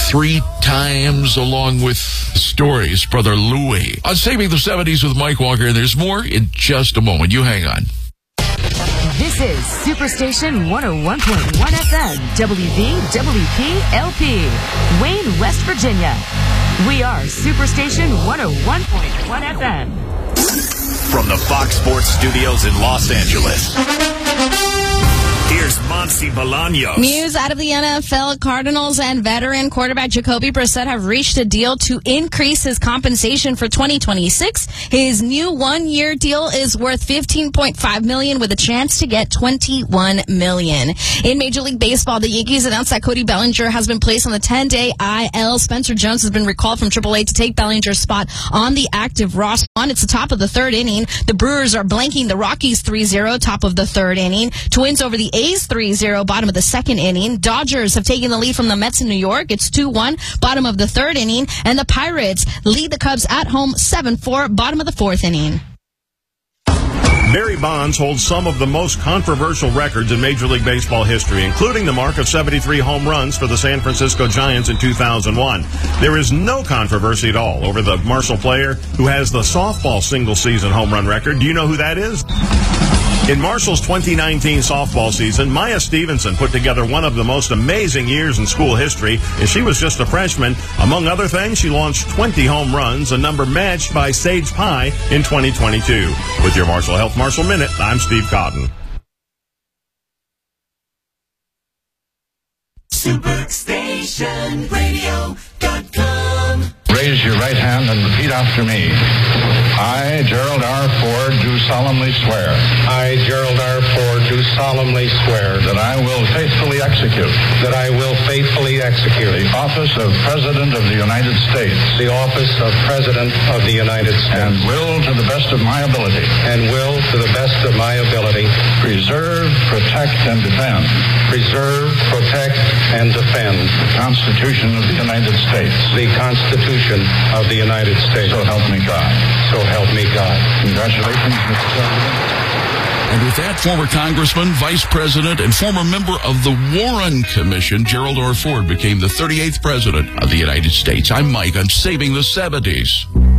3 times, along with stories, Brother Louie. On Saving the 70s with Mike Walker, there's more in just a moment. You hang on. This is Superstation 101.1 FM, WVWP-LP, Wayne, West Virginia. We are Superstation 101.1 FM. From the Fox Sports Studios in Los Angeles, here's Monty Bolaños. News out of the NFL. Cardinals and veteran quarterback Jacoby Brissett have reached a deal to increase his compensation for 2026. His new 1-year deal is worth $15.5 million with a chance to get $21 million. In Major League Baseball, the Yankees announced that Cody Bellinger has been placed on the 10-day IL. Spencer Jones has been recalled from AAA to take Bellinger's spot on the active roster. It's the top of the 3rd inning. The Brewers are blanking the Rockies 3-0, top of the 3rd inning. Twins over the A's 3-0, bottom of the 2nd inning. Dodgers have taken the lead from the Mets in New York. It's 2-1, bottom of the 3rd inning. And the Pirates lead the Cubs at home 7-4, bottom of the 4th inning. Barry Bonds holds some of the most controversial records in Major League Baseball history, including the mark of 73 home runs for the San Francisco Giants in 2001. There is no controversy at all over the Marshall player who has the softball single-season home run record. Do you know who that is? In Marshall's 2019 softball season, Maya Stevenson put together one of the most amazing years in school history, and she was just a freshman. Among other things, she launched 20 home runs, a number matched by Sage Pie in 2022. With your Marshall Health Marshall Minute, I'm Steve Cotton. SuperstationRadio.com. Raise your right hand and repeat after me. I, Gerald R. Ford, do solemnly swear. I, Gerald R. Ford, do solemnly swear that I will faithfully execute. That I will faithfully execute the office of President of the United States. The office of President of the United States. And will, to the best of my ability. And will, to the best of my ability. Preserve, protect, and defend. Preserve, protect, and defend. The Constitution of the United States. The Constitution of the United States. So help me God. So help me God. Congratulations, Mr. President. And with that, former Congressman, Vice President, and former member of the Warren Commission, Gerald R. Ford, became the 38th President of the United States. I'm Mike on Saving the 70s.